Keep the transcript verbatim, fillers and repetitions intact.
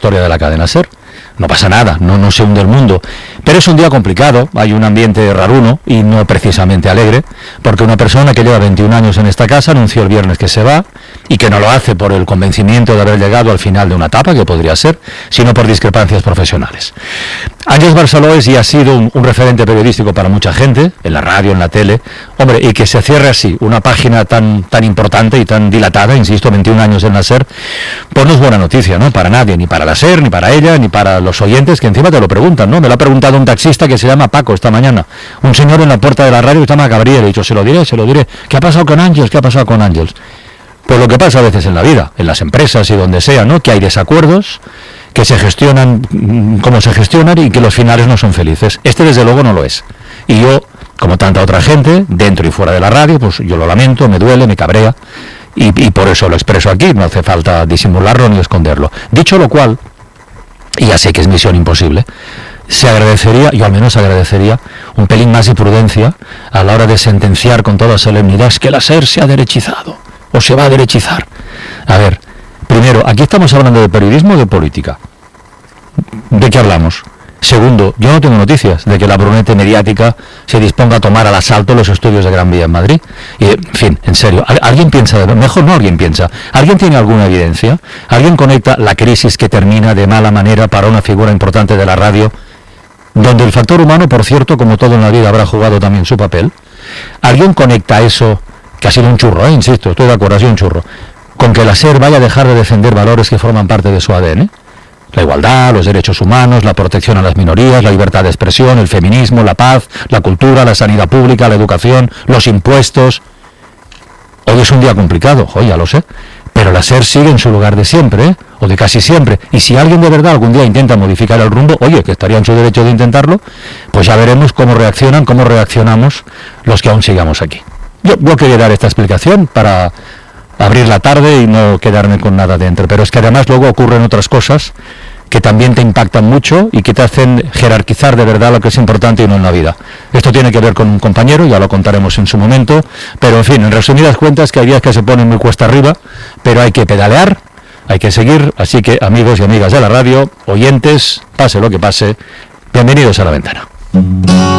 historia de la cadena SER. No pasa nada, no, no se hunde el mundo. Pero es un día complicado, hay un ambiente raruno y no precisamente alegre, porque una persona que lleva veintiún años en esta casa anunció el viernes que se va, y que no lo hace por el convencimiento de haber llegado al final de una etapa, que podría ser, sino por discrepancias profesionales. Ángeles Barceló es y ha sido un, un referente periodístico para mucha gente, en la radio, en la tele. Hombre, y que se cierre así, una página tan, tan importante y tan dilatada, insisto, veintiún años en la SER, pues no es buena noticia, ¿no? Para nadie, ni para la SER, ni para ella, ni para los oyentes, que encima te lo preguntan, ¿no? Me lo ha preguntado un taxista que se llama Paco esta mañana, un señor en la puerta de la radio que se llama Gabriel, he dicho, se lo diré, se lo diré, ¿qué ha pasado con Ángeles? ¿Qué ha pasado con Ángeles? Pues lo que pasa a veces en la vida, en las empresas y donde sea, ¿no? Que hay desacuerdos, que se gestionan mmm, como se gestionan y que los finales no son felices. Este desde luego no lo es. Y yo, como tanta otra gente, dentro y fuera de la radio, pues yo lo lamento, me duele, me cabrea, y, y por eso lo expreso aquí, no hace falta disimularlo ni esconderlo. Dicho lo cual, y ya sé que es misión imposible, se agradecería, yo al menos agradecería, un pelín más de prudencia a la hora de sentenciar con toda solemnidad que la SER se ha derechizado, o se va a derechizar. A ver, primero, aquí estamos hablando de periodismo o de política. ¿De qué hablamos? Segundo, yo no tengo noticias de que la brunete mediática se disponga a tomar al asalto los estudios de Gran Vía en Madrid. Y, en fin, en serio, ¿alguien piensa, de, mejor no alguien piensa, ¿alguien tiene alguna evidencia? ¿Alguien conecta la crisis que termina de mala manera para una figura importante de la radio, donde el factor humano, por cierto, como todo en la vida, habrá jugado también su papel? ¿Alguien conecta eso, que ha sido un churro, eh, insisto, estoy de acuerdo, ha sido un churro, con que la SER vaya a dejar de defender valores que forman parte de su A D N? La igualdad, los derechos humanos, la protección a las minorías, la libertad de expresión, el feminismo, la paz, la cultura, la sanidad pública, la educación, los impuestos. Hoy es un día complicado, hoy ya lo sé, pero la SER sigue en su lugar de siempre, ¿eh? O de casi siempre. Y si alguien de verdad algún día intenta modificar el rumbo, oye, que estaría en su derecho de intentarlo, pues ya veremos cómo reaccionan, cómo reaccionamos los que aún sigamos aquí. Yo, yo quería dar esta explicación para abrir la tarde y no quedarme con nada dentro, pero es que además luego ocurren otras cosas que también te impactan mucho y que te hacen jerarquizar de verdad lo que es importante y no en la vida. Esto tiene que ver con un compañero, ya lo contaremos en su momento, pero en fin, en resumidas cuentas, que hay días que se ponen muy cuesta arriba, pero hay que pedalear, hay que seguir, así que amigos y amigas de la radio, oyentes, pase lo que pase, bienvenidos a La Ventana.